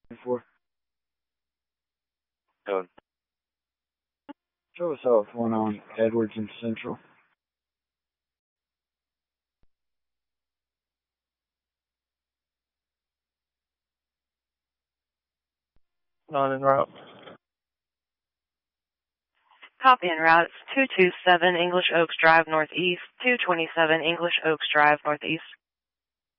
4. Code. Show us how it's going on Edwards and Central. Not en route. Copy en route. 227 English Oaks Drive Northeast, 227 English Oaks Drive Northeast.